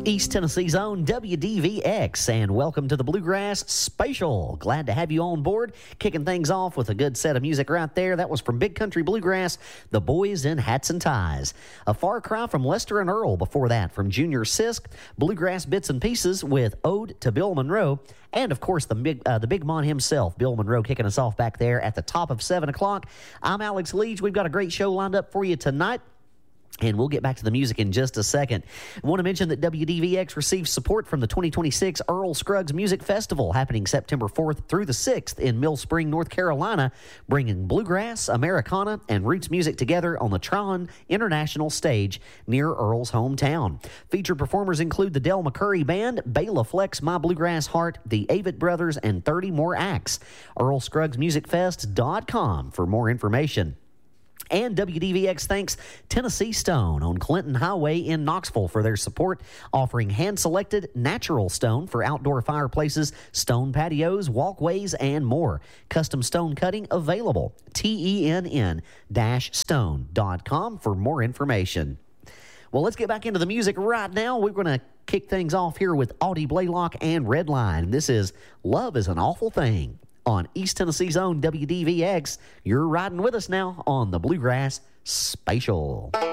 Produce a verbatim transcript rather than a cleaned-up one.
East Tennessee's own W D V X, and welcome to the Bluegrass Spatial. Glad to have you on board. Kicking things off with a good set of music right there. That was from Big Country Bluegrass, The Boys in Hats and Ties. A far cry from Lester and Earl before that from Junior Sisk, Bluegrass Bits and Pieces with Ode to Bill Monroe, and of course the big, uh, the big man himself, Bill Monroe, kicking us off back there at the top of seven o'clock. I'm Alex Leach. We've got a great show lined up for you tonight, and we'll get back to the music in just a second. I want to mention that W D V X receives support from the twenty twenty-six Earl Scruggs Music Festival happening September fourth through the sixth in Mill Spring, North Carolina, bringing bluegrass, Americana, and roots music together on the Tron International stage near Earl's hometown. Featured performers include the Del McCurry Band, Bela Flex, My Bluegrass Heart, the Avett Brothers, and thirty more acts. Earl Scruggs Music Fest dot com for more information. And W D V X thanks Tennessee Stone on Clinton Highway in Knoxville for their support, offering hand-selected natural stone for outdoor fireplaces, stone patios, walkways, and more. Custom stone cutting available. T E N N stone dot com for more information. Well, let's get back into the music right now. We're going to kick things off here with Audie Blaylock and Redline. This is Love is an Awful Thing on East Tennessee's own W D V X. You're riding with us now on the Bluegrass Spatial.